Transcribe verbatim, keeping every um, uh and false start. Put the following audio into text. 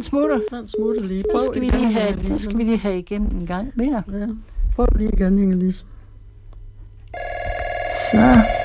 smutter. Den smutter lige. Den skal, vi lige have, den skal vi lige have igen en gang mere. Ja. Prøv lige igen, Inge-Lise. Så.